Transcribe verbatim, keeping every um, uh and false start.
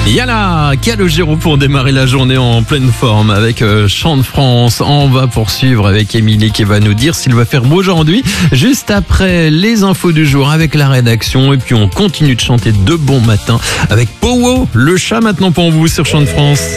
Yana, Calogero pour démarrer la journée en pleine forme avec euh, Chant de France. On va poursuivre avec Émilie qui va nous dire s'il va faire beau aujourd'hui. Juste après les infos du jour avec la rédaction. Et puis on continue de chanter de bon matin avec Powo, le chat maintenant pour vous sur Chant de France.